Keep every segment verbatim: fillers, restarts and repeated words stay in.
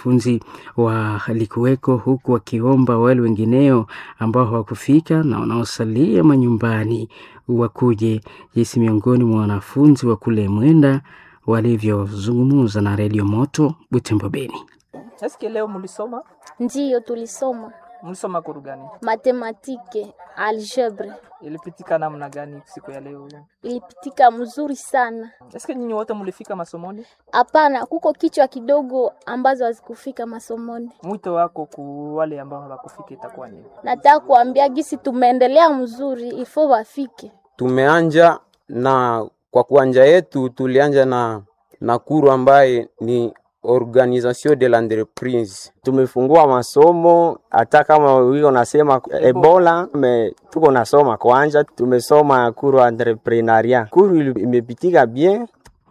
wanafunzi walikuweko, huku wakiomba wale wengineo ambao hawakufika na wanaosalia manyumbani wakuje. Jinsi miongoni mwa wanafunzi wa kule Mwenda walivyozungumza na Radio Moto Butembo Beni. Eske leo mlisoma? Ndiyo tulisoma. Mlisoma kuru gani? Matematike, algebre. Ilipitika namna gani siku ya leo? Ilipitika mzuri sana. Eske nyinyi wote mlifika masomoni? Hapana, kuko kichwa kidogo ambazo hazikufika masomoni. Mwito wako ku wale ambao hawakufika itakuwa nini? Nataka kuambia gisi tumeendelea mzuri, ifo wafike. Tumeanja na kwa kuanja yetu tulianja na na kuru ambaye ni Organisation de l'entreprise. Tumefungua masomo hata kama wiko nasema Ebola, me tuko nasoma kwanza, tumesoma kuru entrepreneuria. Kuru imepitika bien.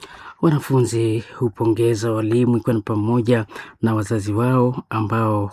Wanafunzi hupongeza walimu ikiwa pamoja na wazazi wao ambao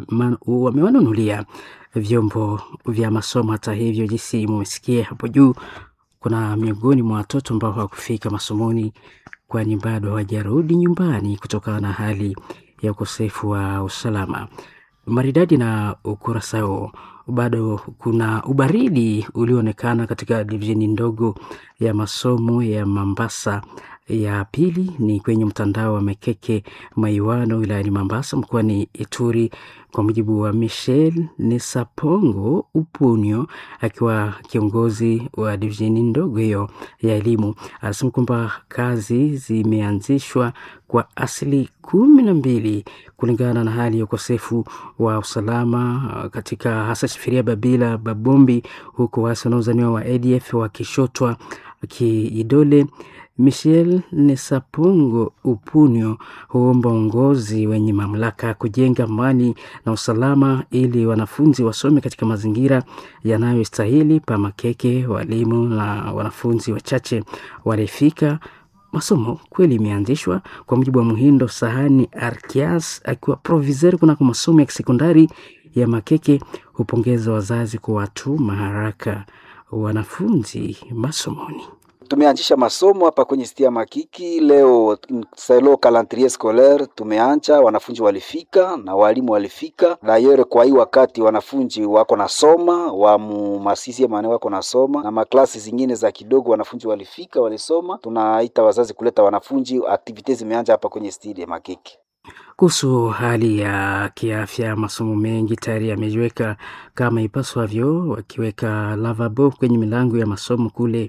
wamewanunulia vyombo vya masomo. Hata hivyo, jinsi mmesikia hapo juu, kuna miongoni mwa watoto ambao hawakufika masomoni kwani bado hawajarudi nyumbani kutokana na hali ya ukosefu wa usalama. Maridadi na ukurasao, bado kuna ubaridi ulioonekana katika divisheni ndogo ya masomo ya Mambasa ya pili, ni kwenye mtandao wa Mekeke Maiwano wilayani Mambasa mkoani Ituri. Kwa mujibu wa Michel Nesapongo Upunyo, akiwa kiongozi wa divisheni ndogo hiyo ya elimu, anasema kwamba kazi zimeanzishwa kwa asili kumi na mbili kulingana na hali ya ukosefu wa usalama katika hasa Shifiria, Babila, Babombi, huko wasi wanaozaniwa wa A D F wakishotwa kiidole. Michel Nesapongo Upunyo huomba uongozi wenye mamlaka kujenga amani na usalama ili wanafunzi wasome katika mazingira yanayostahili pa Makeke. Walimu na wanafunzi wachache walifika. Masomo kweli imeanzishwa kwa mujibu wa Muhindo Sahani Arkias, akiwa proviseur kuna kwa masomo ya sekondari ya Makeke. Hupongeza wazazi kwa watu maharaka wanafunzi masomoni. Tumeanzisha masomo hapa kwenye Stia Makiki leo, selo calendrier scolaire tumeanza, wanafunzi walifika na walimu walifika. D'ailleurs kwa hii wakati wanafunzi wako nasoma, wa masisi maana wako nasoma na maklasi zingine za kidogo wanafunzi walifika walisoma. Tunaita wazazi kuleta wanafunzi, activities zimeanza hapa kwenye Stia Makiki. Kuhusu hali ya kiafya, masomo mengi tayari yamejiweka kama ipaswavyo, wakiweka lavabo kwenye milango ya masomo kule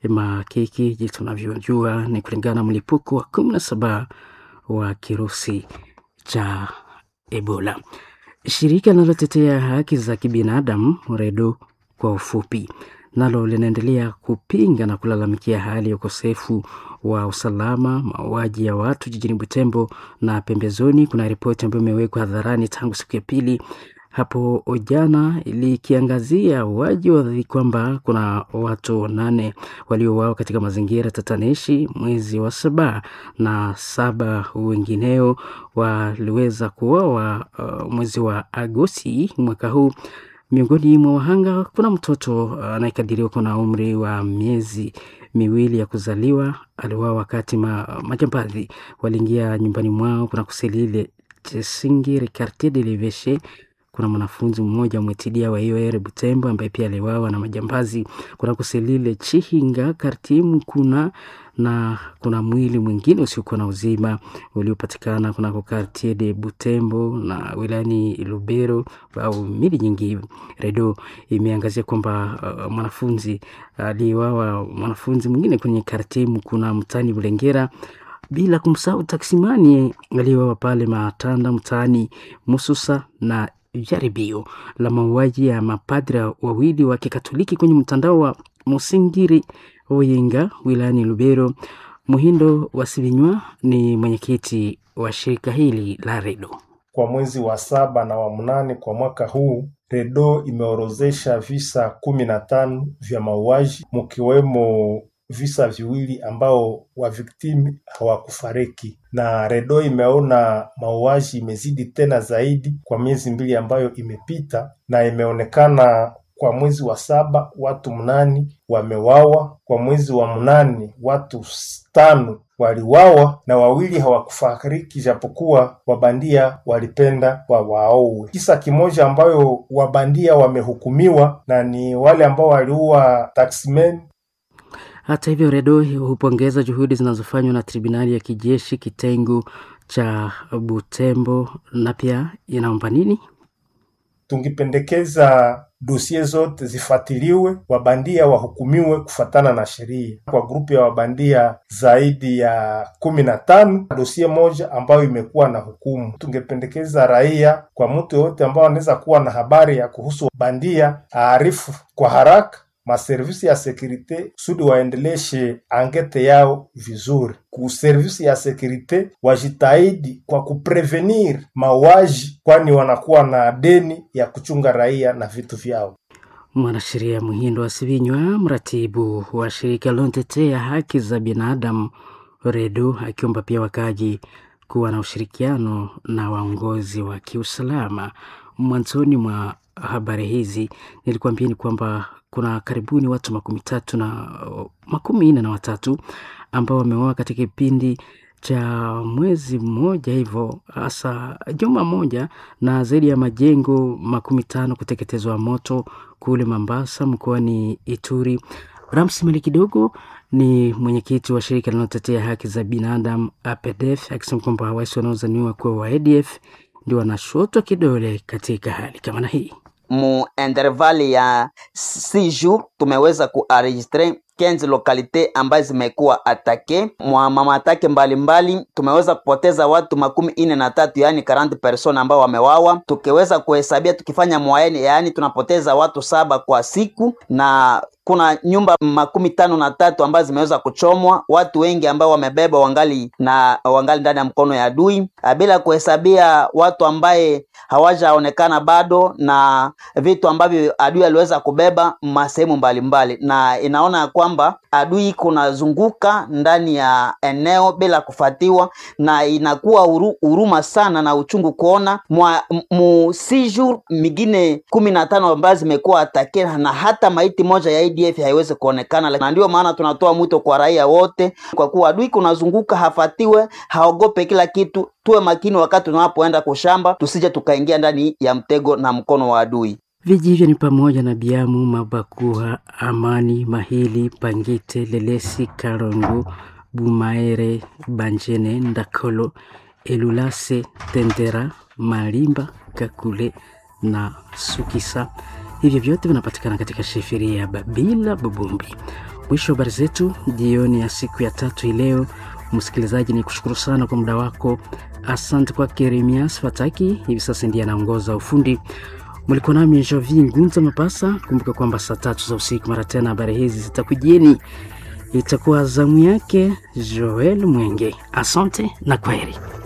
Makiki. Je, tunavyojua ni kulingana na mlipuko wa kumi na saba wa kirusi cha Ebola. Shirika linalotetea haki za kibinadamu REDO kwa ufupi, nalo linaendelea kupinga na kulalamikia hali ya ukosefu wa usalama, mauaji ya watu jijini Butembo na pembezoni. Kuna ripoti ambayo imewekwa hadharani tangu siku ya pili hapo jana, ilikiangazia uaji wa kwamba kuna watu nane waliouawa katika mazingira tatanishi mwezi wa saba, na saba wengineo waliweza kuuawa uh, mwezi wa Agosti mwaka huu. Miongoni mwa wahanga kuna mtoto anayekadiriwa kuna umri wa miezi miwili ya kuzaliwa. Aliuawa wakati ma, majambazi waliingia nyumbani mwao kuna kuselile Chesingiri quartier de l'Evêché. Kuna mwanafunzi mmoja mwetidia wa I O R Butembo ambaye pia aliuawa na majambazi kuna kuselile Chihinga quartier kuna na kuna mwili mwingine usiokuwa na uzima uliopatikana kuna kwa quartier de Butembo na wilani Lubero au mili nyingi. REDO imeangazia kwamba uh, mwanafunzi aliuawa, uh, mwanafunzi mwingine kwenye quartier kuna mtani Bulengera, bila kumsahau taksimani aliuawa pale Matanda mtani Mususa, na jaribio la mauaji ya mapadra wawili wa Kikatoliki kwenye mtandao wa Musingiri Oyinga wilani Lubero. Muhindo Wasibinywa ni mwenyekiti wa shirika hili la REDO. Kwa mwezi wa saba na wa munane kwa mwaka huu, REDO imeorozesha visa kumi na tano vya mauaji, mkiwemo visa viwili ambao wa victime hawakufariki. Na REDO imeona mauaji imezidi tena zaidi kwa miezi mbili ambayo imepita, na imeonekana kwa mwezi wa saba watu mnani wamewawa, kwa mwezi wa mnani watu tano waliwawa na wawili hawakufariki, japokuwa wabandia walipenda wawaowe. Kisa kimoja ambayo wabandia wamehukumiwa na ni wale ambao waliua taximen. Hata hivyo, Redo hupongeza juhudi zinazofanywa na tribunali ya kijeshi kitengo cha Butembo na pia inaomba nini? Tungipendekeza dosie zote zifuatiliwe, wabandia wahukumiwe kufatana na sheria. Kwa grupu ya wabandia zaidi ya kumi na tano, dosie moja ambayo imekuwa na hukumu. Tungependekeza raia, kwa mtu yote ambao anaweza kuwa na habari ya kuhusu bandia, aarifu kwa haraka maservisi ya sekurite sudi waendeleshe angete yao vizuri. Ku servisi ya sekurite wajitahidi kwa kuprevenir mauaji, kwani wanakuwa na deni ya kuchunga raia na vitu vyao. Mwanasheria Muhindo wa Sivinywa, mratibu wa shirika linalotetea haki za binadamu Redo, akiomba pia wakaji kuwa na ushirikiano na waongozi wa kiusalama. Mwanzoni mwa habari hizi nilikuambia ni kwamba kuna karibuni watu makumi tatu na makumi nne na watatu ambao wameuawa katika kipindi cha mwezi mmoja hivyo, hasa juma moja, na zaidi ya majengo makumi tano kuteketezwa moto kule Mambasa mkoani Ituri. Ramsi Mali kidogo ni mwenyekiti wa shirika linalotetea haki za binadamu A P D F, akisema kwamba waasi wanaozaniwa kuwa wa A D F ndio wanashotwa kidole katika hali kama na hii. Mu intervali ya six jours tumeweza kuenregistre quinze lokalite ambazo zimekuwa atake mwa mama atake mbalimbali. Tumeweza kupoteza watu makumi ine na tatu, yani arobaini persona ambao wamewawa. Tukiweza kuhesabia tukifanya mwaene, yani tunapoteza watu saba kwa siku, na kuna nyumba makumi tano na tatu ambazo zimeweza kuchomwa. Watu wengi ambao wamebeba wangali na wangali ndani ya mkono ya adui, bila kuhesabia watu ambaye hawajaonekana bado na vitu ambavyo adui aliweza kubeba masehemu mbalimbali. Na inaona kwamba adui kunazunguka ndani ya eneo bila kufatiwa, na inakuwa huruma sana na uchungu kuona mwa mu sijur mingine kumi na tano ambazo zimekuwa atake na hata maiti moja ya A D F haiwezi kuonekana. Na ndio maana tunatoa mwito kwa raia wote, kwa kuwa adui kunazunguka hafatiwe, haogope kila kitu. Tuwe makini wakati tunapoenda kushamba, tusije tukaingia ndani ya mtego na mkono wa adui. Vijiji ni pamoja na Biamu, Mabakuha, Amani, Mahili, Pangite, Lelesi, Karongo, Bumaere, Banjene, Ndakolo, Elulase, Tendera, Malimba, Kakule na Sukisa. Hivyo vyote vinapatikana katika sheferia ya Babila Bubumbi. Mwisho habari zetu jioni ya siku ya tatu leo. Msikilizaji, ni kushukuru sana kwa muda wako. Asante kwa Keremias Fataki, hivi sasa ndiye anaongoza ufundi. Mlikuwa nami Jovi Ngunza Mapasa. Kumbuka kwamba saa tatu za usiku mara tena habari hizi zitakujieni. Itakuwa zamu yake Joel Mwenge. Asante na kwaheri.